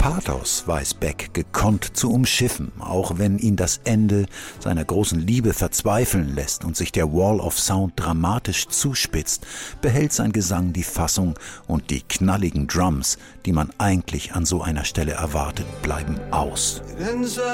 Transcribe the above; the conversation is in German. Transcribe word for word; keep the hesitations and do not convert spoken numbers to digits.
Pathos weiß Beck gekonnt zu umschiffen, auch wenn ihn das Ende seiner großen Liebe verzweifeln lässt und sich der Wall of Sound dramatisch zuspitzt, behält sein Gesang die Fassung und die knalligen Drums, die man eigentlich an so einer Stelle erwartet, bleiben aus.